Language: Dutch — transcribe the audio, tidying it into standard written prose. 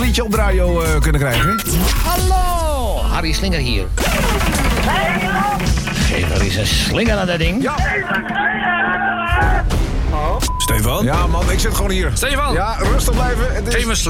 liedje op de radio kunnen krijgen. Hallo, Harry Slinger hier. Geef er eens een slinger aan dat ding. Ja. Stefan? Ja man, ik zit gewoon hier. Stefan? Ja, rustig blijven. Het is... Geef me